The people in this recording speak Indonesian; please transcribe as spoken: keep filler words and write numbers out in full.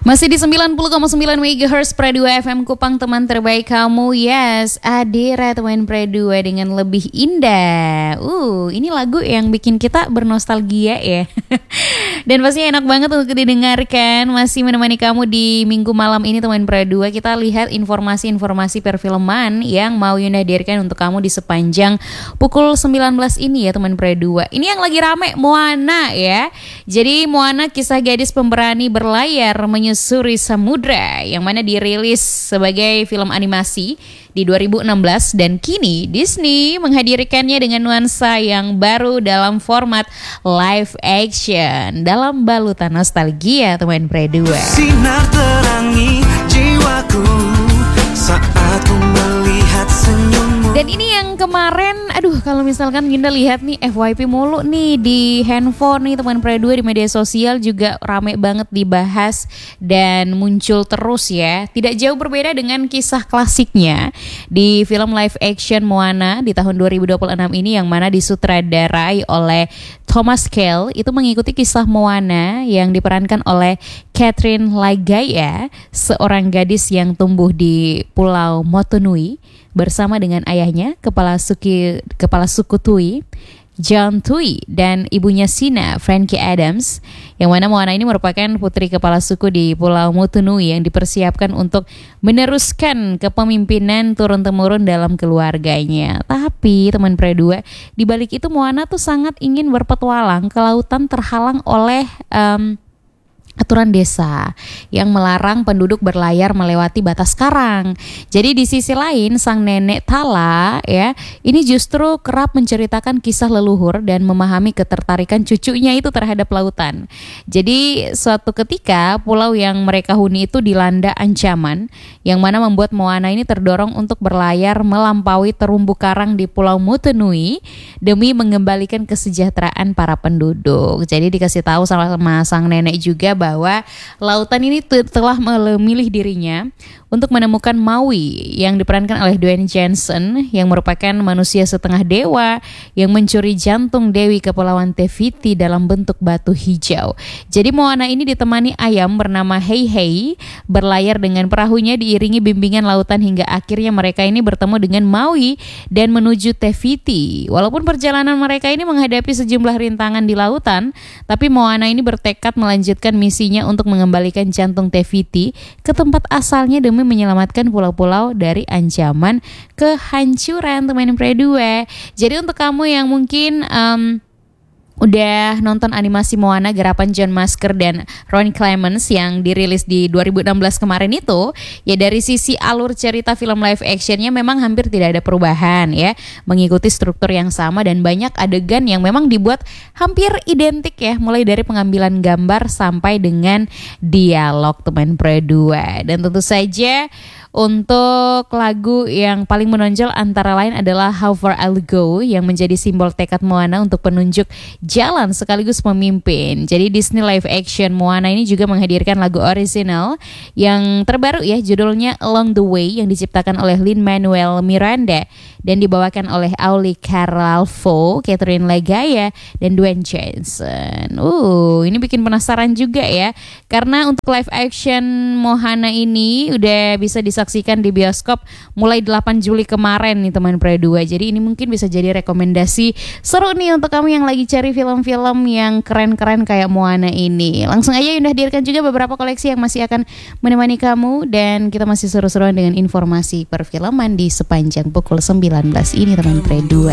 Masih di sembilan puluh koma sembilan megahertz Pre dua F M Kupang, teman terbaik kamu. Yes, Adira teman Pre dua dengan lebih indah. Uh, ini lagu yang bikin kita bernostalgia ya. Dan pastinya enak banget untuk didengarkan. Masih menemani kamu di minggu malam ini teman Pre dua. Kita lihat informasi-informasi perfilman yang mau Yunda hadirkan untuk kamu di sepanjang pukul sembilan belas ini ya teman Pre dua. Ini yang lagi rame, Moana ya. Jadi Moana, kisah gadis pemberani berlayar menyusuri samudra, yang mana dirilis sebagai film animasi di dua ribu enam belas, dan kini Disney menghadirkannya dengan nuansa yang baru dalam format live action dalam balutan nostalgia teman Pre dua. Sinar terangi jiwaku saat ku melihat senyummu. Dan ini yang kemarin, aduh kalau misalkan Yunda lihat nih F Y P mulu nih di handphone nih teman Pre dua, di media sosial juga rame banget dibahas dan muncul terus ya. Tidak jauh berbeda dengan kisah klasiknya di film live action Moana di tahun dua ribu dua puluh enam ini, yang mana disutradarai oleh Thomas Kail. Itu mengikuti kisah Moana yang diperankan oleh Catherine Lagaya, seorang gadis yang tumbuh di Pulau Motunui bersama dengan ayahnya, kepala suku kepala suku Tui, John Tui, dan ibunya Sina, Frankie Adams, yang mana Moana ini merupakan putri kepala suku di Pulau Motunui yang dipersiapkan untuk meneruskan kepemimpinan turun-temurun dalam keluarganya. Tapi teman Pre dua, di balik itu Moana tuh sangat ingin berpetualang ke lautan, terhalang oleh um, aturan desa yang melarang penduduk berlayar melewati batas karang. Jadi di sisi lain sang nenek Tala ya, ini justru kerap menceritakan kisah leluhur dan memahami ketertarikan cucunya itu terhadap lautan. Jadi suatu ketika pulau yang mereka huni itu dilanda ancaman, yang mana membuat Moana ini terdorong untuk berlayar melampaui terumbu karang di Pulau Motunui demi mengembalikan kesejahteraan para penduduk. Jadi dikasih tahu sama sang nenek juga bahwa lautan ini t- telah memilih dirinya untuk menemukan Maui yang diperankan oleh Dwayne Johnson, yang merupakan manusia setengah dewa yang mencuri jantung Dewi Kepulauan Te Fiti dalam bentuk batu hijau. Jadi Moana ini ditemani ayam bernama Hei Hei berlayar dengan perahunya diiringi bimbingan lautan hingga akhirnya mereka ini bertemu dengan Maui dan menuju Te Fiti. Walaupun perjalanan mereka ini menghadapi sejumlah rintangan di lautan, tapi Moana ini bertekad melanjutkan misinya untuk mengembalikan jantung Te Fiti ke tempat asalnya demi menyelamatkan pulau-pulau dari ancaman kehancuran teman Pre dua. Jadi untuk kamu yang mungkin um, udah nonton animasi Moana garapan John Musker dan Ron Clements yang dirilis di dua ribu enam belas kemarin itu, ya dari sisi alur cerita film live actionnya memang hampir tidak ada perubahan ya, mengikuti struktur yang sama dan banyak adegan yang memang dibuat hampir identik ya, mulai dari pengambilan gambar sampai dengan dialog teman Pre dua. Dan tentu saja untuk lagu yang paling menonjol antara lain adalah How Far I'll Go, yang menjadi simbol tekad Moana untuk penunjuk jalan sekaligus pemimpin. Jadi Disney live action Moana ini juga menghadirkan lagu original yang terbaru ya, judulnya Along the Way, yang diciptakan oleh Lin-Manuel Miranda dan dibawakan oleh Auli Carlalfo, Catherine Lagaya, dan Dwayne Johnson. Uh, ini bikin penasaran juga ya, karena untuk live action Moana ini udah bisa disaksikan di bioskop mulai delapan Juli kemarin nih teman Pre dua. Jadi ini mungkin bisa jadi rekomendasi seru nih untuk kamu yang lagi cari film-film yang keren-keren kayak Moana ini. Langsung aja Yunda hadirkan juga beberapa koleksi yang masih akan menemani kamu, dan kita masih seru-seruan dengan informasi perfilman di sepanjang pukul sembilan belas ini teman Pre dua.